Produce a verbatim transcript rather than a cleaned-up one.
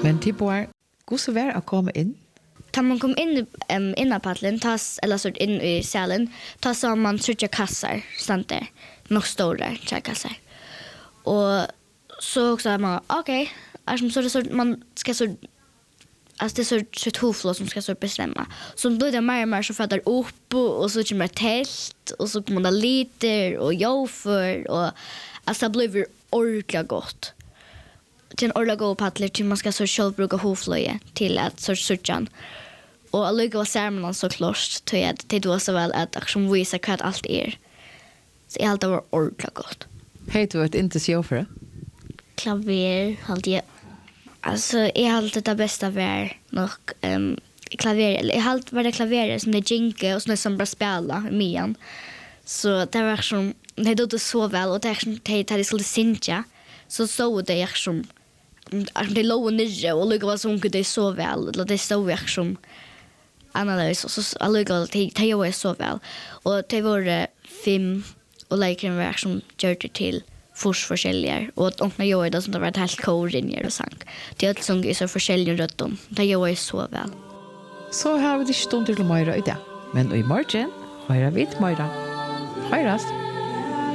Men typ var, hur så var att komma in? Tar man kom in um, innan paddeln, tas, eller så in i salen, tar så man trycker kassar, sant där. Nog stora kassar. Och så också är man, okej, okay, så det så man ska så alltså det är så så ett hoflå som ska så bestämma. Så då är det mer och mer så fötter upp och så kommer tält och så kommer det liter och jofer och alltså det blir ordentligt gott. Till en ordentligt god paddler till man ska så själv bruka hoflöje till att så sutjan. Och alliga ser man så klart till att det då så väl att action visa vad allt är. Så allt var ordentligt gott. Hej du ett inte så för. Klaver hade jag. Alltså jag hade det bästa var nog um, klaver eller jag hade var det klaver som det jinke och såna som bara spela mian. Så det var som det gjorde så väl och det är som det det skulle synja. Så så det är som det låg ner och lugg var som det så väl eller det så jag som analys och så alliga det det var så väl och det var fem och like en reaction gjorde till fors forskjelliga och och när jag är det som det var ett helt kor och sank. Det är sång är så forskjelliga rötton. Det gör jag så väl. Så har vi det stund till Moira idag. Men i morgon har vi Moira. Höras.